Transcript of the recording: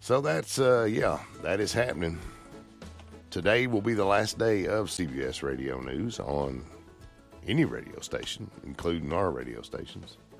So that's, that is happening. Today will be the last day of CBS Radio News on any radio station, including our radio stations.